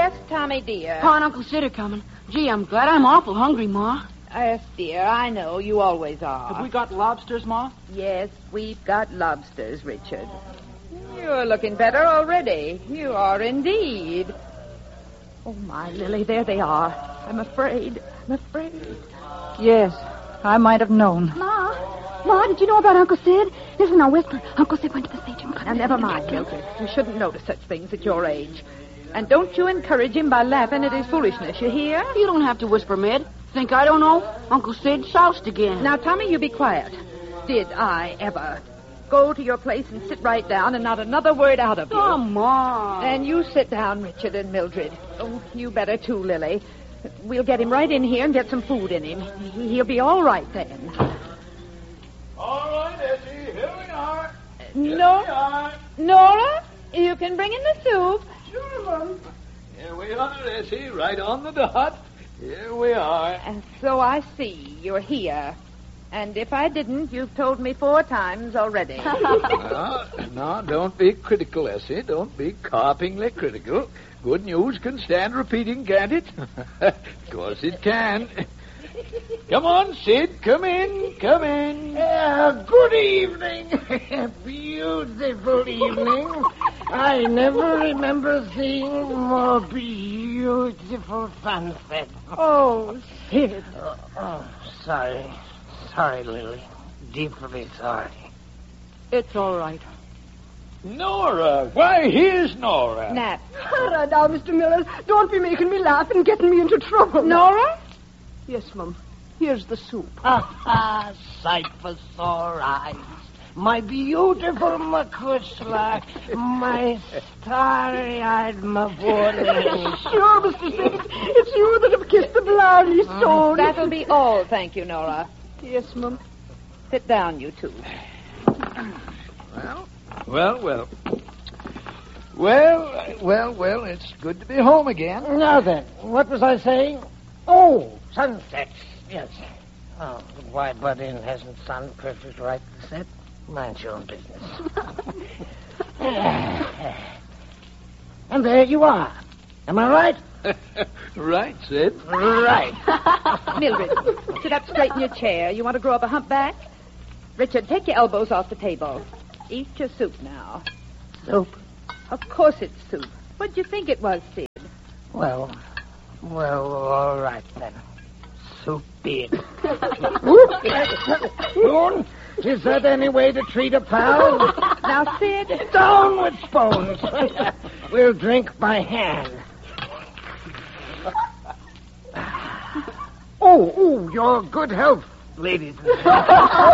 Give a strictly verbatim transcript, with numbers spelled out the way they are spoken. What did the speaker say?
Yes, Tommy, dear. Pa and Uncle Sid are coming. Gee, I'm glad. I'm awful hungry, Ma. Yes, dear, I know. You always are. Have we got lobsters, Ma? Yes, we've got lobsters, Richard. You're looking better already. You are indeed. Oh, my, Lily, there they are. I'm afraid. I'm afraid. Yes, I might have known. Ma, Ma, did you know about Uncle Sid? Listen, now whisper. Uncle Sid went to the station. Now, never mind, Mildred. You shouldn't notice such things at your age. And don't you encourage him by laughing at his foolishness, you hear? You don't have to whisper, Med. Think I don't know? Uncle Sid soused again. Now, Tommy, you be quiet. Did I ever go to your place and sit right down and not another word out of you? Come on. And you sit down, Richard and Mildred. Oh, you better too, Lily. We'll get him right in here and get some food in him. He'll be all right then. All right, Essie, here we are. Here no- we are. Nora, you can bring in the soup. Sure, Mom. Here we are, Essie, right on the dot. Here we are. And so I see you're here. And if I didn't, you've told me four times already. no, no, don't be critical, Essie. Don't be carpingly critical. Good news can stand repeating, can't it? Of course it can. Come on, Sid. Come in. Come in. Uh, good evening. Beautiful evening. I never remember seeing more beautiful sunset. Oh, Sid. Oh, oh, sorry. Sorry, Lily. Deeply sorry. It's all right. Nora. Why, here's Nora. Nat. Hurrah now, Mister Miller. Don't be making me laugh and getting me into trouble. Nora? Yes, Mum. Here's the soup. Ah, sight for sore eyes. My beautiful McCushla. My starry-eyed Mavourneen. Sure, Mister Sid. It's, it's you that have kissed the blarney stone. That'll be all, thank you, Nora. Yes, Mum. Sit down, you two. Well, well, well. Well, well, well, it's good to be home again. Now then, what was I saying? Oh, sunsets. Yes. Oh, why butt in hasn't sun perfect right to set? Mind your own business. And there you are. Am I right? Right, Sid. Right. Mildred, sit up straight in your chair. You want to grow up a humpback? Richard, take your elbows off the table. Eat your soup now. Soup? Of course it's soup. What'd you think it was, Sid? Well, well, all right then. Soup be it. Spoon? Is that any way to treat a pal? Now, Sid. Down with spoons. We'll drink by hand. Oh, oh, your good health, ladies and gentlemen.